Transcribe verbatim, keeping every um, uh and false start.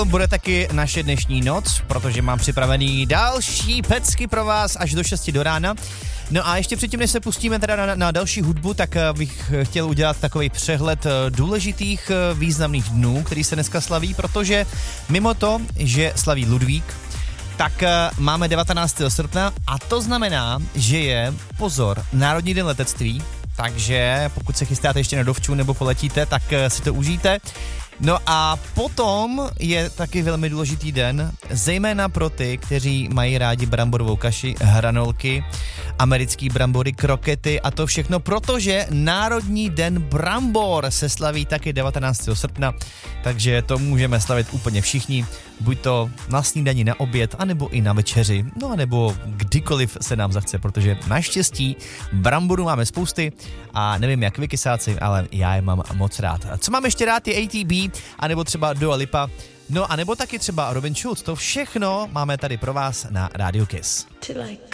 Bude taky naše dnešní noc, protože mám připravený další pecky pro vás až do šesti do rána. No a ještě předtím, než se pustíme teda na, na další hudbu, tak bych chtěl udělat takový přehled důležitých významných dnů, který se dneska slaví, protože mimo to, že slaví Ludvík, tak máme devatenáctého srpna a to znamená, že je, pozor, Národní den letectví, takže pokud se chystáte ještě na dovču nebo poletíte, tak si to užijte. No a potom je taky velmi důležitý den, zejména pro ty, kteří mají rádi bramborovou kaši, hranolky, americký brambory, krokety a to všechno, protože Národní den brambor se slaví taky devatenáctého srpna, takže to můžeme slavit úplně všichni, buď to na snídani, na oběd, anebo i na večeři, no anebo kdykoliv se nám zachce, protože naštěstí bramboru máme spousty a nevím jak vy kysáci, ale já je mám moc rád. Co mám ještě rád je A T B, anebo třeba Dua Lipa, no a nebo taky třeba Robin Schulz, to všechno máme tady pro vás na Radio Kiss.